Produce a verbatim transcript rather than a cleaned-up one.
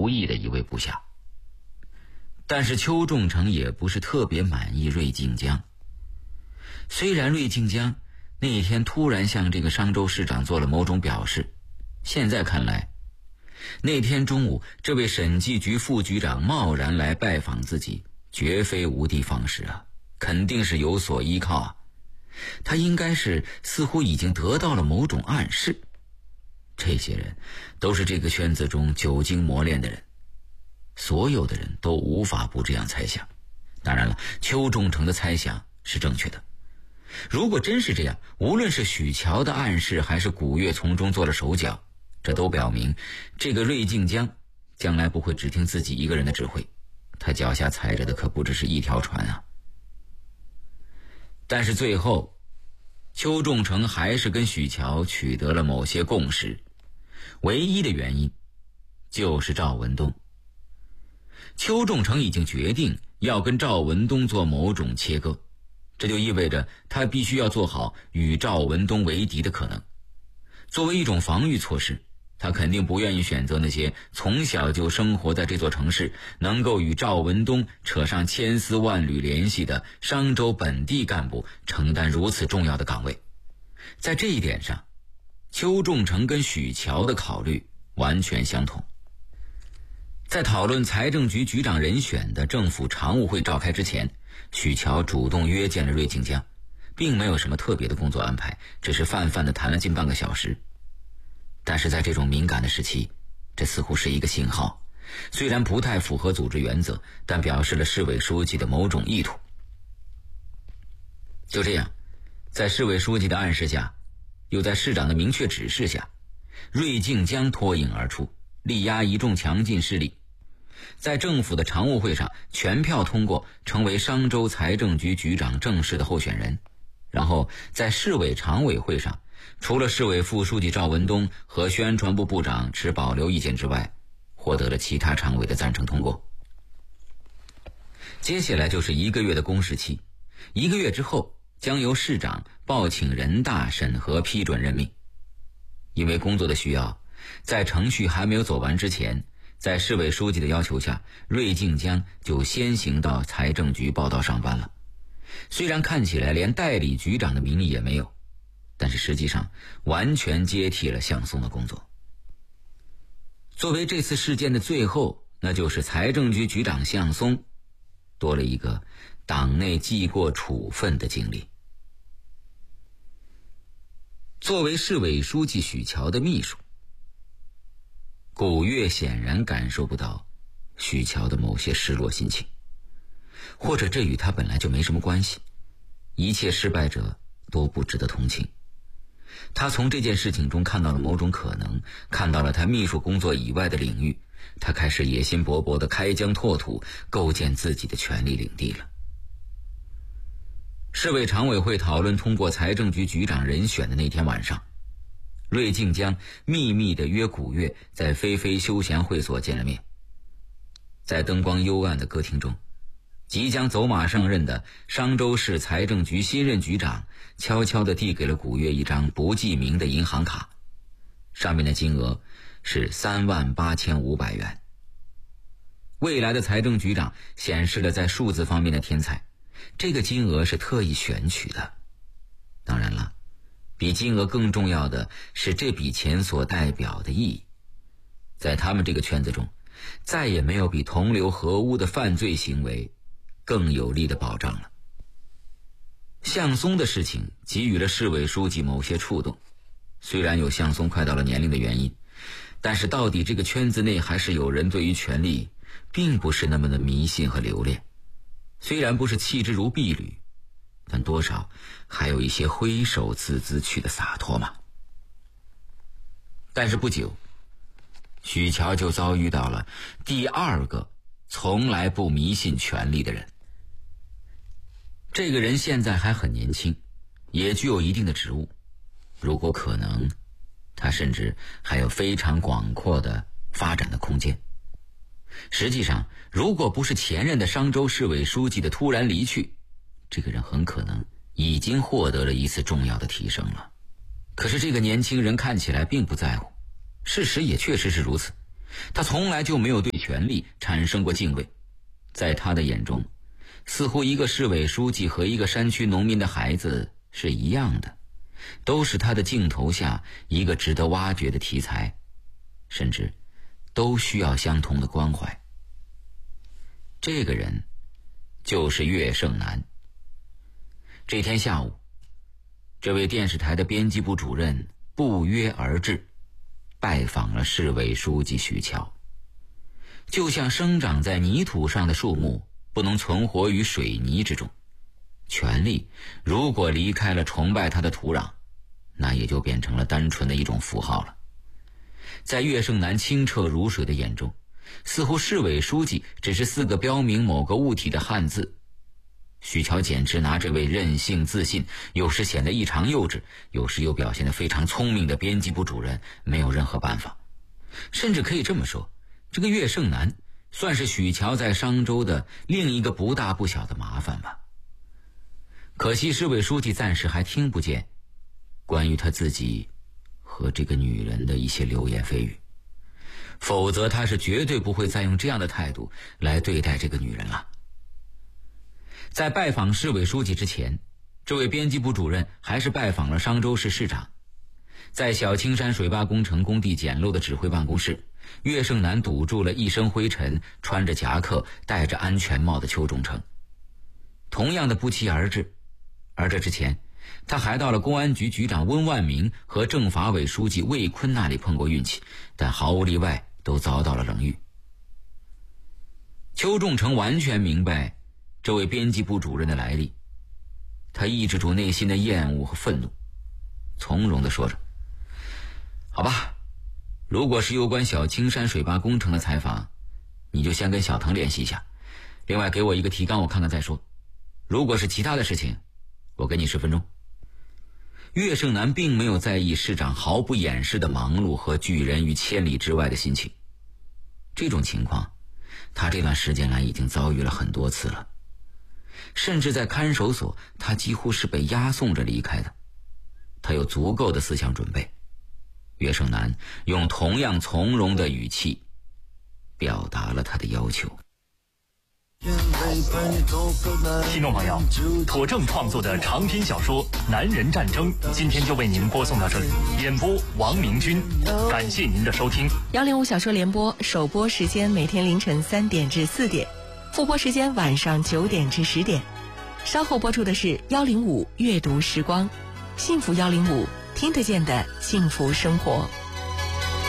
如意的一位部下。但是邱仲成也不是特别满意瑞静江。虽然瑞静江那天突然向这个商州市长做了某种表示，现在看来，那天中午这位审计局副局长贸然来拜访自己，绝非无的放矢啊，肯定是有所依靠啊。他应该是似乎已经得到了某种暗示。这些人都是这个圈子中久经磨练的人，所有的人都无法不这样猜想。当然了，邱仲成的猜想是正确的。如果真是这样，无论是许乔的暗示还是古月从中做了手脚，这都表明这个瑞静江将来不会只听自己一个人的指挥，他脚下踩着的可不只是一条船啊。但是最后邱仲成还是跟许乔取得了某些共识，唯一的原因就是赵文东。邱仲成已经决定要跟赵文东做某种切割，这就意味着他必须要做好与赵文东为敌的可能。作为一种防御措施，他肯定不愿意选择那些从小就生活在这座城市，能够与赵文东扯上千丝万缕联系的商州本地干部承担如此重要的岗位。在这一点上，邱仲成跟许乔的考虑完全相同。在讨论财政局局长人选的政府常务会召开之前，许乔主动约见了瑞静江，并没有什么特别的工作安排，只是泛泛地谈了近半个小时。但是在这种敏感的时期，这似乎是一个信号，虽然不太符合组织原则，但表示了市委书记的某种意图。就这样，在市委书记的暗示下，又在市长的明确指示下，瑞静江脱颖而出，力压一众强劲势力，在政府的常务会上全票通过成为商州财政局局长正式的候选人。然后在市委常委会上，除了市委副书记赵文东和宣传部部长持保留意见之外，获得了其他常委的赞成通过。接下来就是一个月的公示期，一个月之后将由市长报请人大审核批准任命。因为工作的需要，在程序还没有走完之前，在市委书记的要求下，瑞静江就先行到财政局报到上班了。虽然看起来连代理局长的名义也没有，但是实际上完全接替了向松的工作。作为这次事件的最后，那就是财政局局长向松多了一个党内记过处分的经历。作为市委书记许乔的秘书，古月显然感受不到许乔的某些失落心情，或者这与他本来就没什么关系，一切失败者都不值得同情。他从这件事情中看到了某种可能，看到了他秘书工作以外的领域，他开始野心勃勃地开疆拓土，构建自己的权力领地了。市委常委会讨论通过财政局局长人选的那天晚上，瑞静江秘密地约古月在飞飞休闲会所见了面。在灯光幽暗的歌厅中，即将走马上任的商州市财政局新任局长悄悄地递给了古月一张不记名的银行卡，上面的金额是三万八千五百元。未来的财政局长显示了在数字方面的天才，这个金额是特意选取的。当然了，比金额更重要的是这笔钱所代表的意义。在他们这个圈子中，再也没有比同流合污的犯罪行为更有力的保障了。向松的事情给予了市委书记某些触动，虽然有向松快到了年龄的原因，但是到底这个圈子内还是有人对于权力并不是那么的迷信和留恋。虽然不是弃之如敝履，但多少还有一些挥手自兹去的洒脱嘛。但是不久，许乔就遭遇到了第二个从来不迷信权力的人。这个人现在还很年轻，也具有一定的职务，如果可能，他甚至还有非常广阔的发展的空间。实际上，如果不是前任的商州市委书记的突然离去，这个人很可能已经获得了一次重要的提升了。可是这个年轻人看起来并不在乎，事实也确实是如此。 他从来就没有对权力产生过敬畏。在他的眼中，似乎一个市委书记和一个山区农民的孩子是一样的，都是他的镜头下一个值得挖掘的题材，甚至都需要相同的关怀。这个人就是岳胜男。这天下午，这位电视台的编辑部主任不约而至，拜访了市委书记许桥。就像生长在泥土上的树木不能存活于水泥之中，权力如果离开了崇拜它的土壤，那也就变成了单纯的一种符号了。在岳胜男清澈如水的眼中，似乎市委书记只是四个标明某个物体的汉字。许桥简直拿这位任性自信，有时显得异常幼稚，有时又表现得非常聪明的编辑部主任没有任何办法。甚至可以这么说，这个岳胜男算是许桥在商州的另一个不大不小的麻烦吧。可惜市委书记暂时还听不见关于他自己和这个女人的一些流言蜚语，否则他是绝对不会再用这样的态度来对待这个女人了。在拜访市委书记之前，这位编辑部主任还是拜访了商州市市长。在小青山水坝工程工地简陋的指挥办公室，岳胜男堵住了一身灰尘、穿着夹克、戴着安全帽的邱仲成。同样的不期而至，而这之前他还到了公安局局长温万明和政法委书记魏坤那里碰过运气，但毫无例外都遭到了冷遇。邱仲成完全明白这位编辑部主任的来历，他抑制住内心的厌恶和愤怒，从容地说着：好吧，如果是有关小青山水坝工程的采访，你就先跟小腾联系一下，另外给我一个提纲我看看再说。如果是其他的事情，我给你十分钟。岳胜男并没有在意市长毫不掩饰的忙碌和拒人于千里之外的心情。这种情况他这段时间来已经遭遇了很多次了，甚至在看守所他几乎是被押送着离开的。他有足够的思想准备。岳胜男用同样从容的语气表达了他的要求。 听众朋友，妥正创作的长篇小说《男人战争》今天就为您播送到这里，演播王明君，感谢您的收听。 幺零五小说联播首播时间每天凌晨三点至四点，复播时间晚上九点至十点。稍后播出的是幺零五阅读时光，幸福幺零五听得见的幸福生活。